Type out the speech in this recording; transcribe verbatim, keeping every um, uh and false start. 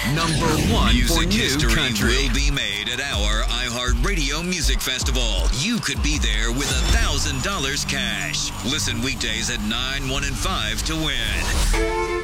Number one for Music new history country. will be made at our iHeartRadio Music Festival. You could be there with one thousand dollars cash. Listen weekdays at nine, one, and five to win.